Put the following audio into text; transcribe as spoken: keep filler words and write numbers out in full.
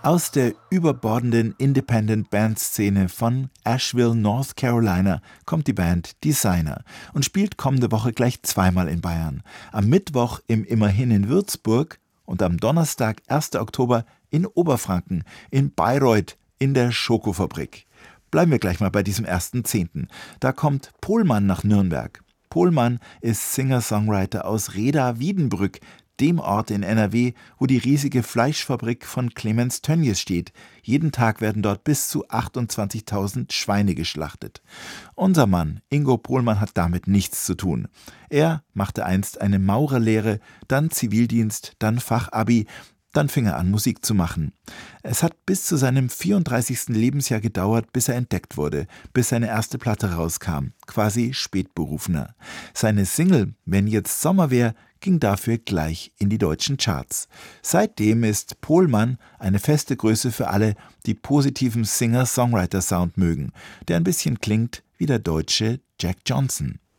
Aus der überbordenden Independent-Band-Szene von Asheville, North Carolina, kommt die Band Designer und spielt kommende Woche gleich zweimal in Bayern. Am Mittwoch im Immerhin in Würzburg und am Donnerstag, ersten Oktober, in Oberfranken, in Bayreuth, in der Schokofabrik. Bleiben wir gleich mal bei diesem ersten Zehnten. Da kommt Pohlmann nach Nürnberg. Pohlmann ist Singer-Songwriter aus Reda-Wiedenbrück, dem Ort in N R W, wo die riesige Fleischfabrik von Clemens Tönjes steht. Jeden Tag werden dort bis zu achtundzwanzigtausend Schweine geschlachtet. Unser Mann, Ingo Pohlmann, hat damit nichts zu tun. Er machte einst eine Maurerlehre, dann Zivildienst, dann Fachabi, dann fing er an, Musik zu machen. Es hat bis zu seinem vierunddreißigsten Lebensjahr gedauert, bis er entdeckt wurde, bis seine erste Platte rauskam, quasi Spätberufener. Seine Single »Wenn jetzt Sommer wär« ging dafür gleich in die deutschen Charts. Seitdem ist Pohlmann eine feste Größe für alle, die positiven Singer-Songwriter-Sound mögen, der ein bisschen klingt wie der deutsche Jack Johnson.